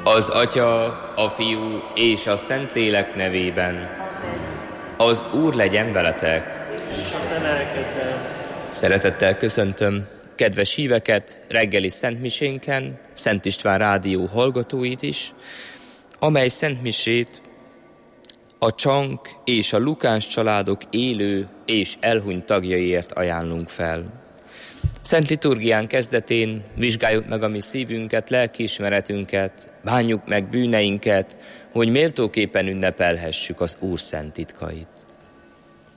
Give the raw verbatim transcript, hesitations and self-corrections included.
Az Atya, a Fiú és a Szentlélek nevében. Az Úr legyen veletek. Szeretettel köszöntöm kedves híveket reggeli szentmisénken, Szent István Rádió hallgatóit is, amely szentmisét a Csank és a Lukás családok élő és elhunyt tagjaiért ajánlunk fel. Szent liturgián kezdetén vizsgáljuk meg a mi szívünket, lelkiismeretünket, bánjuk meg bűneinket, hogy méltóképpen ünnepelhessük az Úr szent titkait.